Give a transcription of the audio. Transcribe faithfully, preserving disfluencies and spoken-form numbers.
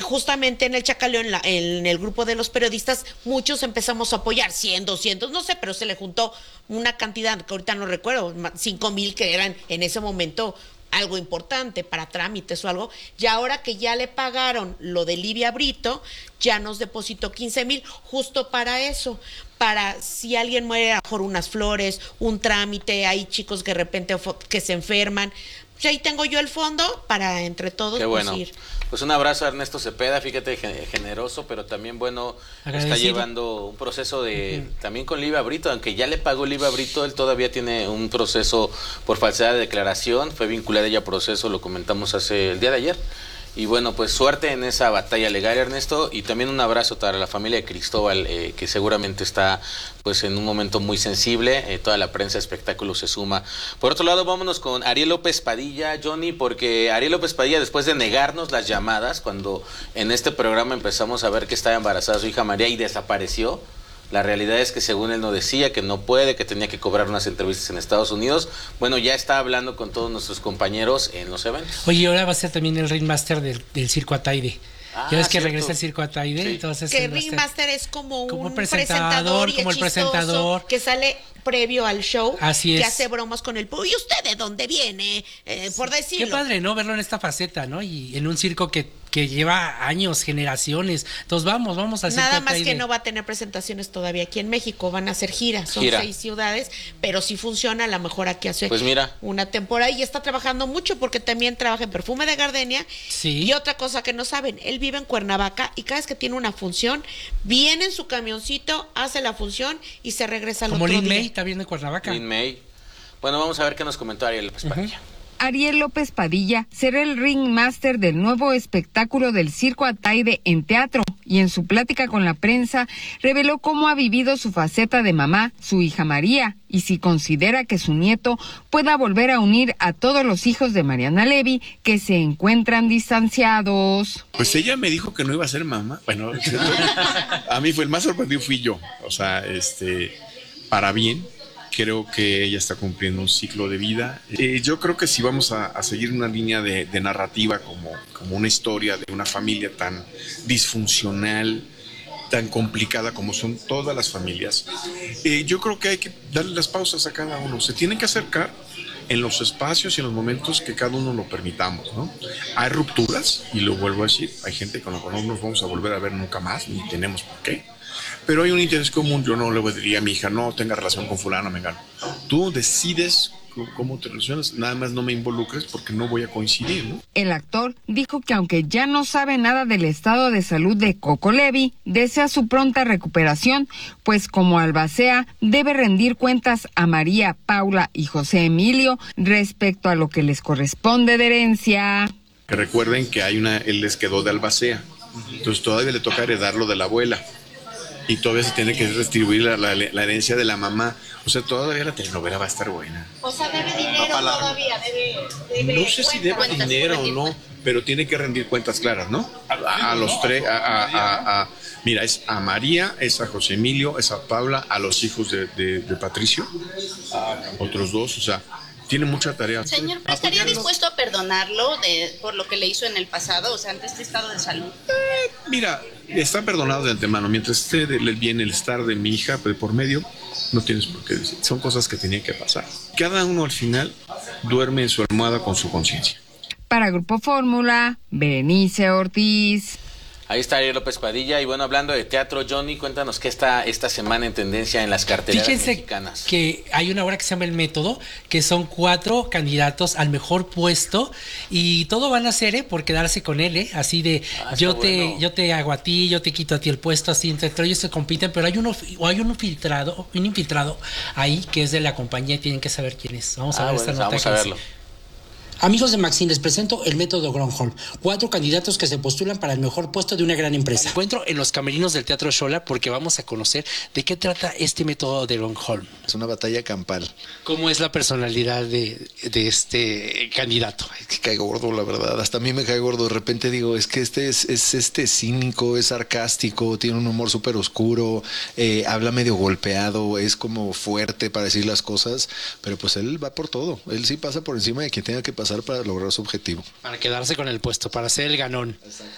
justamente en el Chacaleo, en, la, en el grupo de los periodistas, muchos empezamos a apoyar, cien, doscientos, no sé, pero se le juntó una cantidad, que ahorita no recuerdo, cinco mil que eran en ese momento algo importante para trámites o algo, y ahora que ya le pagaron lo de Livia Brito, ya nos depositó quince mil justo para eso, para si alguien muere, a lo mejor unas flores, un trámite, hay chicos que de repente que se enferman, pues ahí tengo yo el fondo para entre todos. Qué bueno. Pues, ir. Pues un abrazo a Ernesto Cepeda, fíjate, generoso, pero también bueno, agradecido. Está llevando un proceso de, uh-huh. también con Livia Brito, aunque ya le pagó Livia Brito, él todavía tiene un proceso por falsedad de declaración, fue vinculada ella a proceso, lo comentamos hace el día de ayer. Y bueno, pues suerte en esa batalla legal, Ernesto, y también un abrazo para la familia de Cristóbal, eh, que seguramente está pues en un momento muy sensible, eh, toda la prensa de espectáculos se suma. Por otro lado, vámonos con Ariel López Padilla, Johnny, porque Ariel López Padilla, después de negarnos las llamadas, cuando en este programa empezamos a ver que estaba embarazada su hija María y desapareció, la realidad es que según él no decía, que no puede, que tenía que cobrar unas entrevistas en Estados Unidos. Bueno, ya está hablando con todos nuestros compañeros en los eventos. Oye, ahora va a ser también el ringmaster del, del Circo Ataide. Ah, ya ves que cierto. Regresa el Circo Ataide, sí. Entonces que Ringmaster es como, como un presentador, presentador y como el presentador que sale previo al show, así es, que hace bromas con el público. ¿Y usted de dónde viene? Eh, por decirlo. Qué padre, ¿no? Verlo en esta faceta, ¿no? Y en un circo que, que lleva años, generaciones. Entonces vamos, vamos a hacer. Nada más que de... no va a tener presentaciones todavía aquí en México, van a hacer giras, son Gira. seis ciudades, pero si funciona, a lo mejor aquí hace pues mira. una temporada y está trabajando mucho porque también trabaja en Perfume de Gardenia. Sí. Y otra cosa que no saben, él vive en Cuernavaca y cada vez que tiene una función, viene en su camioncito, hace la función y se regresa al Como otro Lin día. May, está bien de Cuernavaca. Lin May. Bueno, vamos a ver qué nos comentó Ariel López Padilla. Uh-huh. Ariel López Padilla será el ringmaster del nuevo espectáculo del Circo Ataide en teatro y en su plática con la prensa reveló cómo ha vivido su faceta de mamá, su hija María, y si considera que su nieto pueda volver a unir a todos los hijos de Mariana Levy que se encuentran distanciados. Pues ella me dijo que no iba a ser mamá. Bueno, a mí fue el más sorprendido fui yo, o sea, este, para bien. Creo que ella está cumpliendo un ciclo de vida. Eh, yo creo que si vamos a, a seguir una línea de, de narrativa como, como una historia de una familia tan disfuncional, tan complicada como son todas las familias, eh, yo creo que hay que darle las pausas a cada uno. Se tienen que acercar en los espacios y en los momentos que cada uno lo permitamos, ¿no? Hay rupturas, y lo vuelvo a decir, hay gente con la que no nos vamos a volver a ver nunca más, ni tenemos por qué. Pero hay un interés común. Yo no le diría a mi hija, no tenga relación con fulano, mengano. Tú decides cómo te relacionas, nada más no me involucres porque no voy a coincidir, ¿no? El actor dijo que aunque ya no sabe nada del estado de salud de Coco Levi, desea su pronta recuperación, pues como albacea debe rendir cuentas a María, Paula y José Emilio respecto a lo que les corresponde de herencia. Que recuerden que hay una, él les quedó de albacea, entonces todavía le toca heredarlo de la abuela. Y todavía se tiene que distribuir la, la, la herencia de la mamá. O sea, todavía la telenovela va a estar buena. O sea, debe dinero todavía, debe, debe... No sé si debe dinero o no, pero tiene que rendir cuentas claras, ¿no? A, a los tres, a, a, a, a, mira, es a María, es a José Emilio, es a Paula, a los hijos de, de, de Patricio, otros dos, o sea... Tiene mucha tarea. Señor, ¿estaría dispuesto a perdonarlo de, por lo que le hizo en el pasado, o sea, ante este estado de salud? Eh, mira, está perdonado de antemano. Mientras esté el bien, el estar de mi hija por medio, no tienes por qué decir. Son cosas que tenían que pasar. Cada uno al final duerme en su almohada con su conciencia. Para Grupo Fórmula, Berenice Ortiz. Ahí está Ariel López Padilla. Y bueno, hablando de teatro, Johnny, cuéntanos qué está esta semana en tendencia en las carteleras Fíjense mexicanas. Que hay una obra que se llama El Método, que son cuatro candidatos al mejor puesto y todo van a hacer ¿eh? por quedarse con él, ¿eh? Así de ah, yo te bueno. yo te hago a ti, yo te quito a ti el puesto, así entre ellos se compiten, pero hay uno hay uno filtrado, un infiltrado ahí que es de la compañía y tienen que saber quién es. Vamos a ah, ver bueno, esta nota. Vamos a verlo. Amigos de Maxim, les presento el método Gronholm. Cuatro candidatos que se postulan para el mejor puesto de una gran empresa. Me encuentro en los camerinos del Teatro Xola porque vamos a conocer de qué trata este método de Gronholm. Es una batalla campal. ¿Cómo es la personalidad de, de este candidato? Es que cae gordo, la verdad. Hasta a mí me cae gordo. De repente digo, es que este es, es este cínico, es sarcástico, tiene un humor súper oscuro, eh, habla medio golpeado, es como fuerte para decir las cosas, pero pues él va por todo. Él sí pasa por encima de quien tenga que pasar para lograr su objetivo. Para quedarse con el puesto, para ser el ganón.